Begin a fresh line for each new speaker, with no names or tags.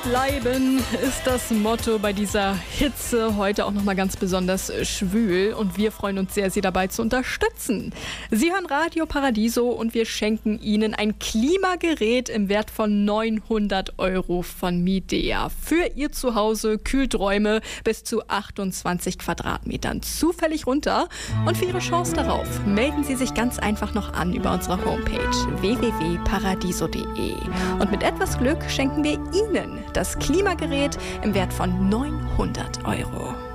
bleiben ist das Motto bei dieser Hitze. Heute auch nochmal ganz besonders schwül und wir freuen uns sehr, Sie dabei zu unterstützen. Sie hören Radio Paradiso und wir schenken Ihnen ein Klimagerät im Wert von 900 € von Midea. Für Ihr Zuhause kühlt Räume bis zu 28 Quadratmetern zufällig runter. Und für Ihre Chance darauf melden Sie sich ganz einfach noch an über unsere Homepage www.paradiso.de. Und mit etwas Glück schenken wir Ihnen das Klimagerät im Wert von 900 €.